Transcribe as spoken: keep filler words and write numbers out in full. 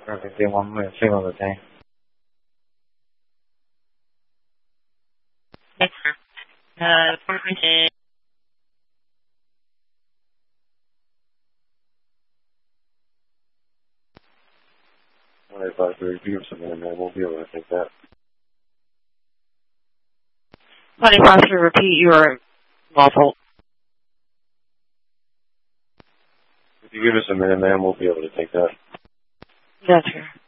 Perfect. Day one minute signal today. Yes, sir. Uh, frequency. Alright, if I have to review something, I won't be able to take that. What if I have to repeat your muffled? If you give us a minute, man, we'll be able to take that. Yes, sir.